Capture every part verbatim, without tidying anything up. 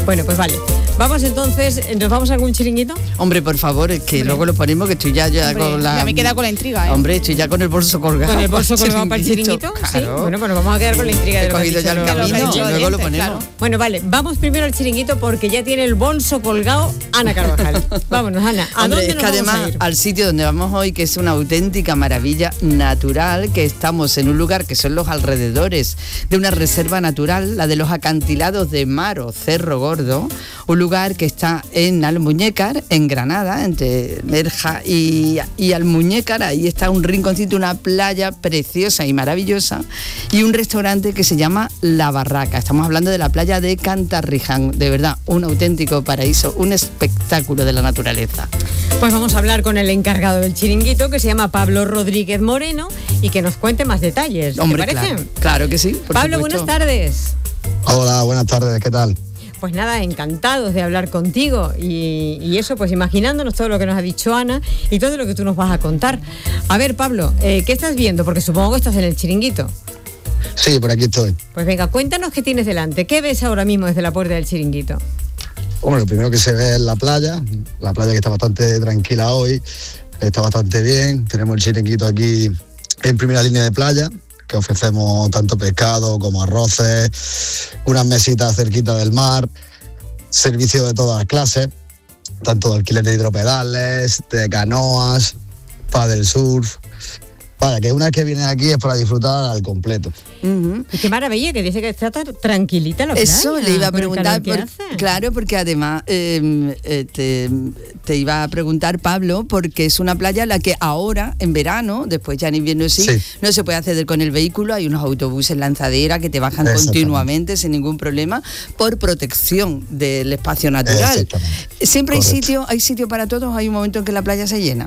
Bueno, pues vale. Vamos entonces, ¿nos vamos a algún chiringuito? Hombre, por favor, es que Hombre. luego lo ponemos, que estoy ya, ya Hombre, con la... ya me he quedado con la intriga, ¿eh? Hombre, estoy ya con el bolso colgado. Con el bolso colgado para el chiringuito. Claro. Sí. Bueno, pues nos vamos a quedar con la intriga He de lo que cogido has ya el dicho, lo- camino, lo que has dicho. luego lo dientes, ponemos. claro. Bueno, vale, vamos primero al chiringuito porque ya tiene el bolso colgado Ana Carvajal. Vámonos, Ana. ¿A Hombre, dónde es nos que vamos además a ir? al sitio donde vamos hoy, que es una auténtica maravilla natural, que estamos en un lugar que son los alrededores de una reserva natural, la de los acantilados de Maro, Cerro Gordo, un lugar que está en Almuñécar, en Granada, entre Nerja y, y Almuñécar. Ahí está un rinconcito, una playa preciosa y maravillosa, y un restaurante que se llama La Barraca. Estamos hablando de la playa de Cantarriján, de verdad, un auténtico paraíso, un espectáculo de la naturaleza. Pues vamos a hablar con el encargado del chiringuito, que se llama Pablo Rodríguez Moreno, y que nos cuente más detalles. ¿Te Hombre, parece? claro, claro que sí. por Pablo, supuesto. buenas tardes. Hola, buenas tardes, ¿qué tal? Pues nada, encantados de hablar contigo y, y eso, pues imaginándonos todo lo que nos ha dicho Ana y todo lo que tú nos vas a contar. A ver, Pablo, eh, ¿qué estás viendo? Porque supongo que estás en el chiringuito. Sí, por aquí estoy. Pues venga, cuéntanos qué tienes delante. ¿Qué ves ahora mismo desde la puerta del chiringuito? Hombre, lo primero que se ve es la playa, la playa que está bastante tranquila hoy, está bastante bien. Tenemos el chiringuito aquí en primera línea de playa, que ofrecemos tanto pescado como arroces, unas mesitas cerquita del mar, servicio de todas las clases, tanto de alquiler de hidropedales, de canoas, paddle surf. Vaya, que una vez que vienes aquí es para disfrutar al completo. Ujú. Y qué maravilla, que dice que está tan tranquilita la playa. Eso le iba a con el preguntar, calor que por- hace. claro, porque además eh, eh, te, te iba a preguntar, Pablo, porque es una playa a la que ahora, en verano, después ya en invierno sí, Sí. no se puede acceder con el vehículo, hay unos autobuses lanzadera que te bajan Exactamente. continuamente sin ningún problema, por protección del espacio natural. Exactamente. Siempre hay Correcto. sitio, hay sitio para todos, hay un momento en que la playa se llena.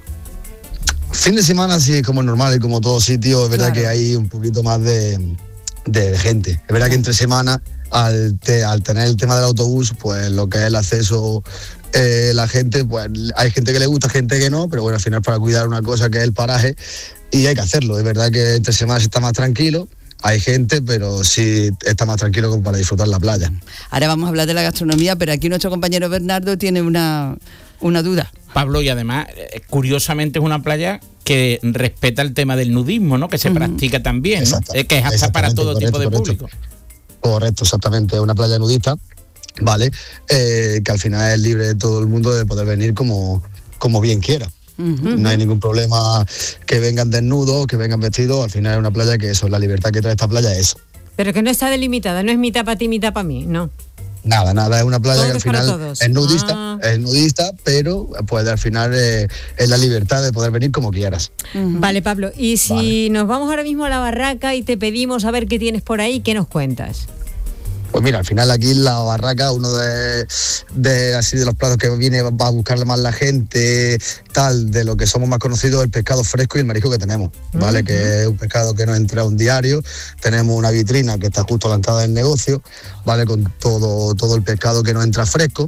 Fin de semana sí, como normal y como todo sitio, es verdad Claro. que hay un poquito más de, de gente. Es verdad que entre semana, al, te- al tener el tema del autobús, pues lo que es el acceso, eh, la gente, pues hay gente que le gusta, gente que no, pero bueno, al final para cuidar una cosa que es el paraje y hay que hacerlo. Es verdad que entre semanas está más tranquilo, hay gente, pero sí está más tranquilo como para disfrutar la playa. Ahora vamos a hablar de la gastronomía, pero aquí nuestro compañero Bernardo tiene una, una duda. Pablo, y además, eh, curiosamente es una playa que respeta el tema del nudismo, ¿no? Que se Ujú. practica también, ¿no? Exacto. Eh, que es apta para Exactamente, todo tipo de correcto, público. Correcto, exactamente, una playa nudista, ¿vale? Eh, que al final es libre de todo el mundo de poder venir como, como bien quiera. Ujú. No hay ningún problema que vengan desnudos, que vengan vestidos. Al final es una playa que eso, la libertad que trae esta playa es eso. Pero que no está delimitada, no es mitad para ti, mitad para mí, no. Nada, nada, es una playa Todo que al es para final todos. es nudista, Ah. es nudista, pero puede al final eh, es la libertad de poder venir como quieras. Ujú. Vale, Pablo, y si Vale. nos vamos ahora mismo a la barraca y te pedimos a ver qué tienes por ahí, ¿qué nos cuentas? Pues mira, al final aquí la barraca, uno de, de así de los platos que viene va a buscar más la gente, tal, de lo que somos más conocidos, el pescado fresco y el marisco que tenemos, ¿vale? Ujú. Que es un pescado que nos entra a un diario, tenemos una vitrina que está justo a la entrada del negocio, ¿vale? Con todo, todo el pescado que nos entra fresco.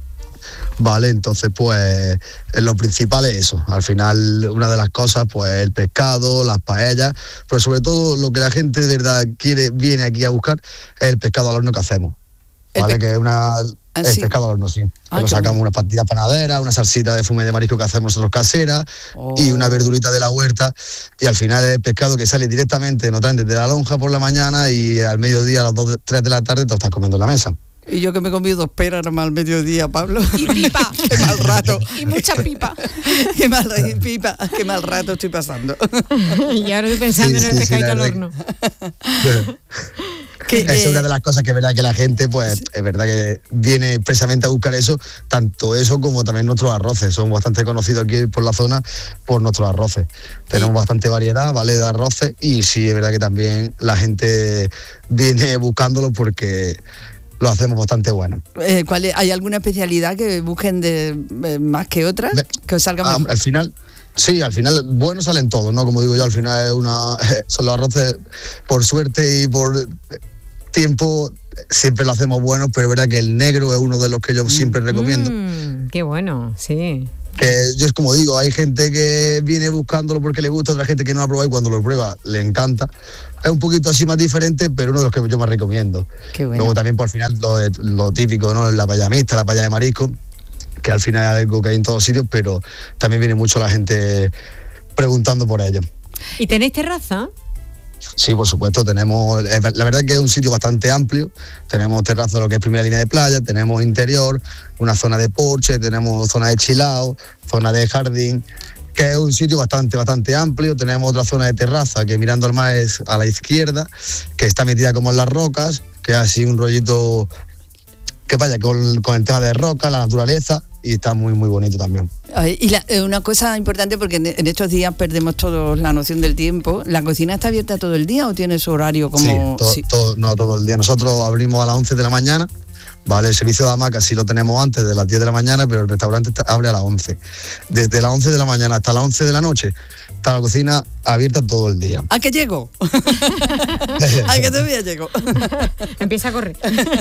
Vale, entonces pues lo principal es eso. Al final una de las cosas pues el pescado, las paellas, pero sobre todo lo que la gente de verdad quiere, viene aquí a buscar es el pescado al horno que hacemos. El Vale, pe- que es una Ah, el sí. pescado al horno, sí. Ah, Que lo qué sacamos bueno. unas pastillas panaderas, una salsita de fume de marisco que hacemos nosotros casera Oh. y una verdurita de la huerta, y al final es el pescado que sale directamente, nos traen desde la lonja por la mañana y al mediodía a las dos, tres de la tarde te lo estás comiendo en la mesa. Y yo que me he comido dos peras nomás al mediodía, Pablo. Y pipa. Qué mal rato. Y mucha pipa. Qué mal pipa, qué mal rato estoy pasando. y ahora estoy pensando Sí, en el sí, sí, pescadito la al verdad horno. Que, Esa es eh, una de las cosas que es verdad que la gente, pues, es verdad que viene expresamente a buscar eso, tanto eso como también nuestros arroces. Son bastante conocidos aquí por la zona por nuestros arroces. Tenemos bastante variedad, ¿vale? De arroces y sí, es verdad que también la gente viene buscándolo porque lo hacemos bastante bueno. eh, ¿cuál es- ¿Hay alguna especialidad que busquen de eh, más que otras? Ve- Que os salga Ah, mejor. al final, sí, al final, buenos salen todos, ¿no? Como digo yo, al final es una, son los arroces, por suerte y por tiempo, siempre lo hacemos buenos, pero es verdad que el negro es uno de los que yo siempre recomiendo. Mm, qué bueno, sí. Que yo es como digo, hay gente que viene buscándolo porque le gusta, otra gente que no lo ha probado y cuando lo prueba le encanta. Es un poquito así más diferente, pero uno de los que yo más recomiendo. Qué bueno. Luego también por final lo, de- lo típico, ¿no? La paella mixta, la paella de marisco, que al final es algo que hay en todos sitios, pero también viene mucho la gente preguntando por ello. ¿Y tenéis terraza? Sí, por supuesto, tenemos, eh, la verdad es que es un sitio bastante amplio, tenemos terraza, lo que es primera línea de playa, tenemos interior, una zona de porche, tenemos zona de chilao, zona de jardín, que es un sitio bastante, bastante amplio, tenemos otra zona de terraza que mirando al mar es a la izquierda, que está metida como en las rocas, que es así un rollito que vaya con, con el tema de roca, la naturaleza, y está muy, muy bonito también. Ay, y la- eh, una cosa importante, porque en, en estos días perdemos todos la noción del tiempo, ¿la cocina está abierta todo el día o tiene su horario como...? Sí, to- Sí. todo- no todo el día. Nosotros abrimos a las once de la mañana, ¿vale? El servicio de hamaca sí lo tenemos antes de las diez de la mañana, pero el restaurante está- abre a las once. Desde las once de la mañana hasta las once de la noche está la cocina abierta todo el día. ¿A qué llego? ¿A qué todavía llego? Empieza a correr.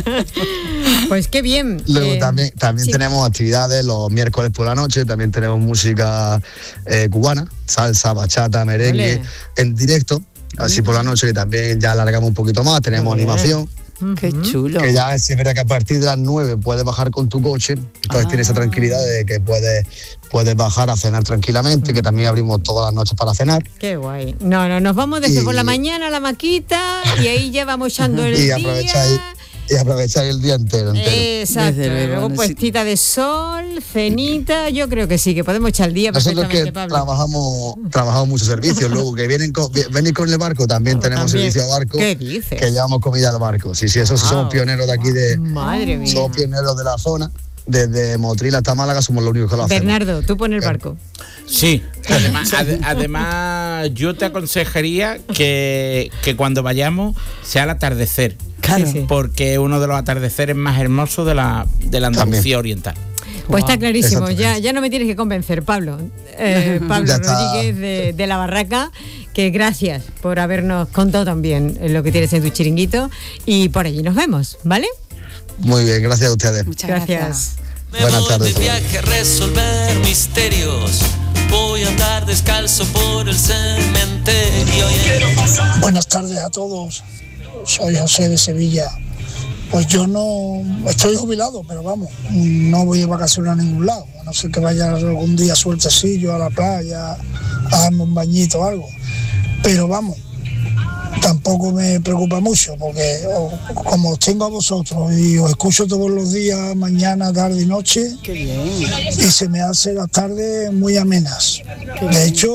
Pues qué bien. Luego Eh, también, también sí. tenemos actividades los miércoles por la noche, también tenemos música eh, cubana, salsa, bachata, merengue, Ole. en directo, así por la noche, que también ya alargamos un poquito más, tenemos Ole. animación. Qué chulo. Que ya es verdad que a partir de las nueve puedes bajar con tu coche, entonces Ah. tienes esa tranquilidad de que puedes, puedes bajar a cenar tranquilamente, que también abrimos todas las noches para cenar. Qué guay. No, no, nos vamos desde Y- por la mañana a la maquita y ahí ya vamos echando el Y día. aprovecháis, y aprovecháis el día entero. entero. Exacto. Desde luego, Luego no, puestita de sol, cenita. Yo creo que sí, que podemos echar el día Nosotros perfectamente, que Pablo. trabajamos, trabajamos muchos servicios, luego que vienen con, vi- venir con el barco, también tenemos También. servicio a barco, ¿Qué dices? que llevamos comida al barco. Sí, sí, eso sí, Wow. somos pioneros de aquí, de, Madre mía. somos pioneros de la zona, desde Motril hasta Málaga somos los únicos que lo hacemos. Bernardo, tú pon el barco. Sí, además, ade- además yo te aconsejaría que, que cuando vayamos sea al atardecer. Claro. Sí, sí. Porque es uno de los atardeceres más hermosos de la, de la Andalucía También. oriental. Pues está clarísimo, Exactamente. ya, ya no me tienes que convencer, Pablo. Eh, Pablo Ya está. Rodríguez de, de La Barraca, que gracias por habernos contado también lo que tienes en tu chiringuito y por allí nos vemos, ¿vale? Muy bien, gracias a ustedes. Muchas Gracias. gracias. Me Buenas voy tardes. de viaje a resolver misterios. Voy a andar descalzo por el cementerio. Buenas tardes a todos. Soy José de Sevilla. Pues yo no estoy jubilado, pero vamos, no voy de vacaciones a ningún lado. A no ser que vaya algún día sueltecillo a la playa, a darme un bañito o algo. Pero vamos, tampoco me preocupa mucho, porque o- como os tengo a vosotros y os escucho todos los días, mañana, tarde y noche, Qué bien. y se me hace las tardes muy amenas. De hecho,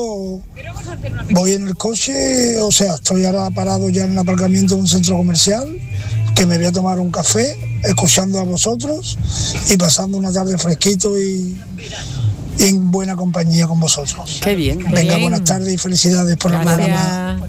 voy en el coche, o sea, estoy ahora parado ya en el aparcamiento de un centro comercial, que me voy a tomar un café, escuchando a vosotros y pasando una tarde fresquito y, y en buena compañía con vosotros. Qué bien. Venga, bien. buenas tardes y felicidades por el programa. Gracias.